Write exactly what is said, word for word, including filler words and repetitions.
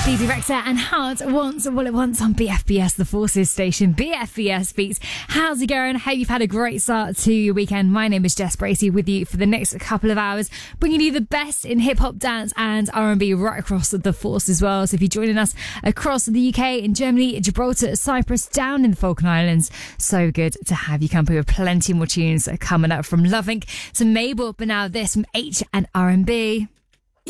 Bebe Rexha and Heart Wants What It Wants on B F B S, the Forces station. B F B S Beats. How's it going? Hope you've had a great start to your weekend. My name is Jess Bracey, with you for the next couple of hours, bringing you the best in hip hop, dance and R and B right across the Force as well. So if you're joining us across the U K, in Germany, Gibraltar, Cyprus, down in the Falkland Islands, so good to have you company with plenty more tunes coming up from Lovink to Mabel, but now this from H and R and B.